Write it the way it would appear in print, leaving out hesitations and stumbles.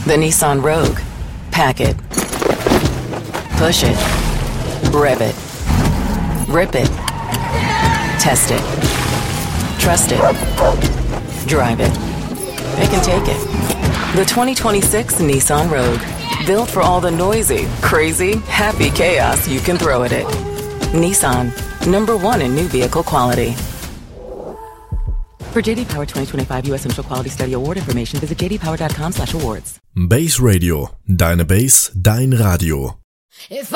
The Nissan Rogue. Pack it. Push it. Rev it. Rip it. Test it. Trust it. Drive it. They can take it. The 2026 Nissan Rogue. Built for all the noisy, crazy, happy chaos you can throw at it. Nissan. #1 in new vehicle quality. For JD Power 2025 U.S. Initial Quality Study Award information, visit jdpower.com/awards. Base Radio. Deine Base, dein Radio.